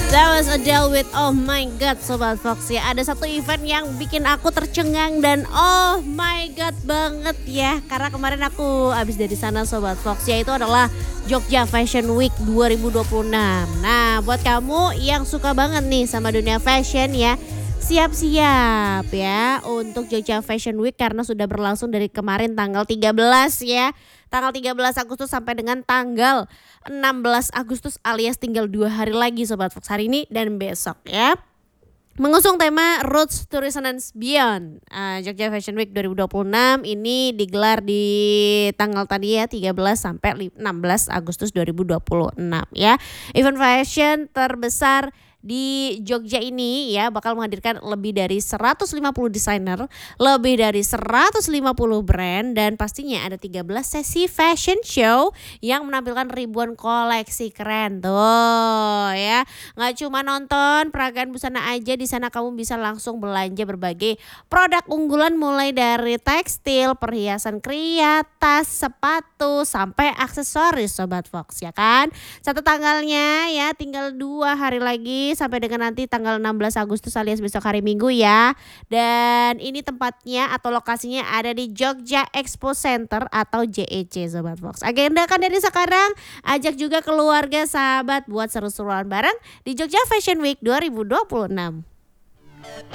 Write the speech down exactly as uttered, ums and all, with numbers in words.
That was Adele with Oh My God, Sobat Fox ya. Ada satu event yang bikin aku tercengang dan oh my god banget ya. Karena kemarin aku habis dari sana Sobat Fox ya. Itu adalah Jogja Fashion Week dua ribu dua puluh enam. Nah buat kamu yang suka banget nih sama dunia fashion ya, siap-siap ya untuk Jogja Fashion Week karena sudah berlangsung dari kemarin tanggal tiga belas ya. Tanggal tiga belas Agustus sampai dengan tanggal enam belas Agustus alias tinggal dua hari lagi Sobat Fox, hari ini dan besok ya. Mengusung tema Roots to Resonance Beyond. uh, Jogja Fashion Week dua ribu dua puluh enam ini digelar di tanggal tadi ya tiga belas sampai enam belas Agustus dua ribu dua puluh enam ya. Event fashion terbesar di Jogja ini ya bakal menghadirkan lebih dari seratus lima puluh desainer, lebih dari seratus lima puluh brand dan pastinya ada tiga belas sesi fashion show yang menampilkan ribuan koleksi keren tuh ya. Nggak cuma nonton peragaan busana aja, di sana kamu bisa langsung belanja berbagai produk unggulan mulai dari tekstil, perhiasan kria, tas, sepatu sampai aksesoris Sobat Fox ya kan. Satu tanggalnya ya tinggal dua hari lagi sampai dengan nanti tanggal enam belas Agustus alias besok hari Minggu ya. Dan ini tempatnya atau lokasinya ada di Jogja Expo Center atau J E C Sobat Fox. Agenda kan dari sekarang, ajak juga keluarga sahabat buat seru-seruan bareng di Jogja Fashion Week dua ribu dua puluh enam.